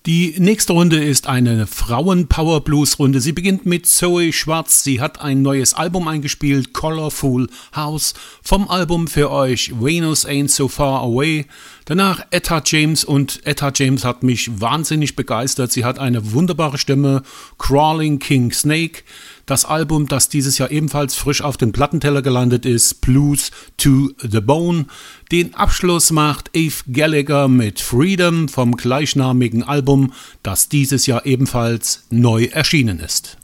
Die nächste Runde ist eine Frauen-Power-Blues-Runde. Sie beginnt mit Zoe Schwarz. Sie hat ein neues Album eingespielt, Colorful House. Vom Album für euch Venus Ain't So Far Away. Danach Etta James, und Etta James hat mich wahnsinnig begeistert. Sie hat eine wunderbare Stimme, Crawling King Snake. Das Album, das dieses Jahr ebenfalls frisch auf den Plattenteller gelandet ist, Blues to the Bone. Den Abschluss macht Eve Gallagher mit Freedom vom gleichnamigen Album, das dieses Jahr ebenfalls neu erschienen ist.